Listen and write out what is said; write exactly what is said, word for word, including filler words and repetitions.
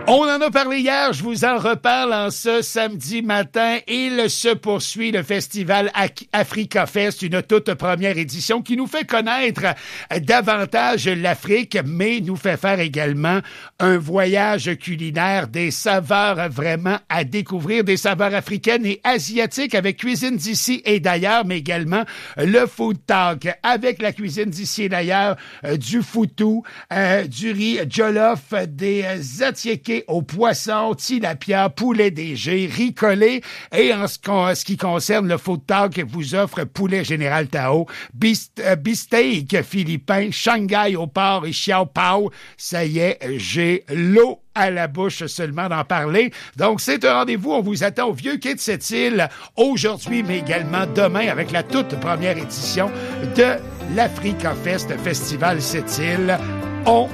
On en a parlé hier, je vous en reparle en ce samedi matin. Il se poursuit le festival Africa Fest, une toute première édition qui nous fait connaître davantage l'Afrique, mais nous fait faire également un voyage culinaire, des saveurs vraiment à découvrir, des saveurs africaines et asiatiques avec cuisine d'ici et d'ailleurs, mais également le food talk avec la cuisine d'ici et d'ailleurs, euh, du foutou, euh, du riz jollof, des euh, atiékés au poisson, tilapia, poulet D G, riz collé. Et en ce, en ce qui concerne le food talk, vous offre poulet Général Tao, bist, euh, beefsteak philippin, Shanghai au porc et Xiao Pao. Ça y est, j'ai l'eau à la bouche seulement d'en parler. Donc, c'est un rendez-vous. On vous attend au Vieux Quai de Sept-Îles aujourd'hui, mais également demain avec la toute première édition de l'Africa Fest Festival Sept-Îles. On